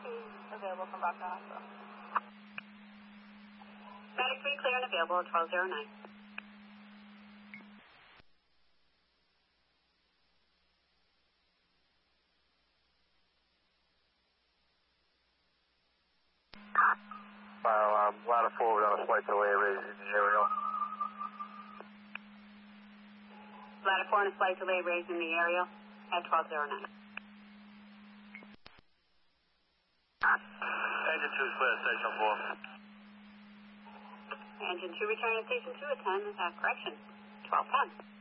available from Boston Hospital. Medic 3 clear and available at 1209. Ladder forward on a slight delay raising the aerial. Ladder 4 and a slight delay raising the aerial at 1209. Engine 2 is clear, station 4. Engine 2 returning to station 2 at 10, correction, 1210.